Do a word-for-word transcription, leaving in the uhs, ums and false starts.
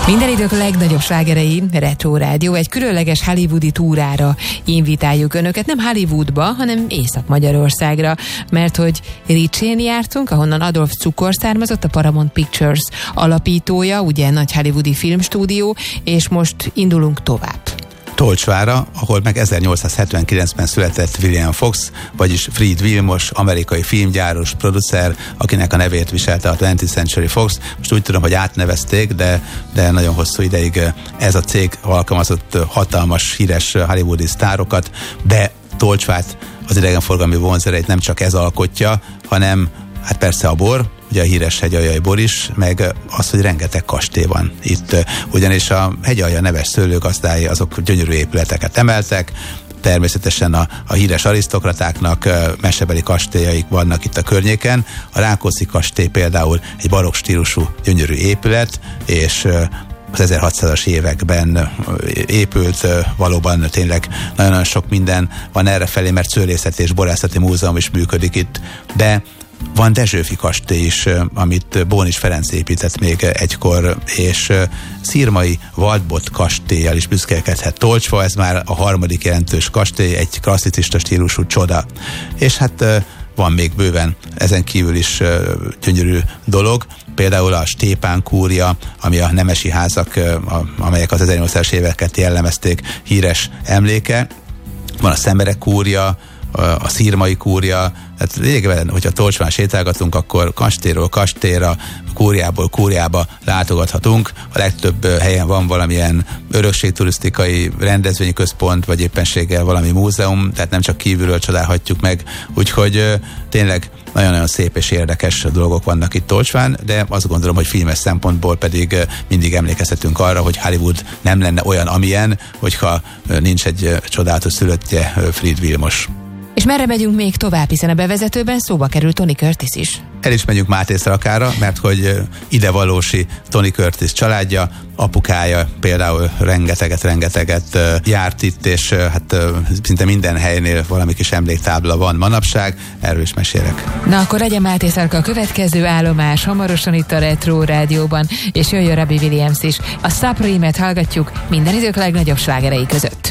Minden idők legnagyobb slágerei, Retro Rádió, egy különleges hollywoodi túrára invitáljuk Önöket, nem Hollywoodba, hanem Észak-Magyarországra, mert hogy Ricsén jártunk, ahonnan Adolf Cukor származott, a Paramount Pictures alapítója, ugye nagy hollywoodi filmstúdió, és most indulunk tovább. Tolcsvára, ahol meg ezernyolcszázhetvenkilencben született William Fox, vagyis Fred Vilmos, amerikai filmgyáros, producer, akinek a nevét viselte a twentieth Century Fox. Most úgy tudom, hogy átnevezték, de, de nagyon hosszú ideig ez a cég alkalmazott hatalmas, híres hollywoodi sztárokat, de Tolcsvát, az idegenforgalmi vonzereit nem csak ez alkotja, hanem hát persze a bor, ugye a híres hegyaljai bor is, meg az, hogy rengeteg kastély van itt. Ugyanis a hegyalja neves szőlőgazdái azok gyönyörű épületeket emeltek, természetesen a, a híres arisztokratáknak mesebeli kastélyaik vannak itt a környéken. A Rákóczi kastély például egy barokk stílusú gyönyörű épület, és az ezerhatszázas években épült, valóban tényleg nagyon sok minden van errefelé, mert szőlészeti és borászati múzeum is működik itt, de van Dezsőfi kastély is, amit Bónis Ferenc épített még egykor, és Szirmai Waldbott kastélyjal is büszkélkedhet Tolcsva, ez már a harmadik jelentős kastély, egy klasszicista stílusú csoda. És hát van még bőven ezen kívül is gyönyörű dolog, például a Stépán kúria, ami a nemesi házak, amelyek az ezernyolcszázas éveket jellemezték, híres emléke. Van a Szemerek kúria, a Szirmai kúria, tehát lényegében, hogyha Tolcsván sétálgatunk, akkor kastélyról kastélyra, kúriából kúriába látogathatunk. A legtöbb helyen van valamilyen örökségturisztikai rendezvényi központ, vagy éppenséggel valami múzeum, tehát nem csak kívülről csodálhatjuk meg, úgyhogy tényleg nagyon-nagyon szép és érdekes dolgok vannak itt Tolcsván, de azt gondolom, hogy filmes szempontból pedig mindig emlékeztetünk arra, hogy Hollywood nem lenne olyan, amilyen, hogyha nincs egy csodálatos szülöttje, Fred Vilmos. És merre megyünk még tovább, hiszen a bevezetőben szóba került Tony Curtis is. El is megyünk Mátészrakára, mert hogy idevalósi Tony Curtis családja, apukája például rengeteget, rengeteget járt itt, és hát szinte minden helynél valami kis emléktábla van manapság, erről is mesélek. Na akkor legyen Mátészarka a következő állomás, hamarosan itt a Retro Rádióban, és jöjjön Robbie Williams is. A Supreme-et hallgatjuk minden idők legnagyobb slágerei között.